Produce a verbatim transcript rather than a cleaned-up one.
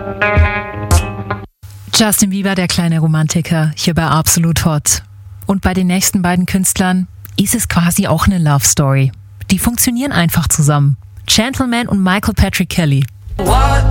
Justin Bieber, der kleine Romantiker, hier bei Absolut Hot. Und bei den nächsten beiden Künstlern ist es quasi auch eine Love Story. Die funktionieren einfach zusammen. Gentleman und Michael Patrick Kelly. What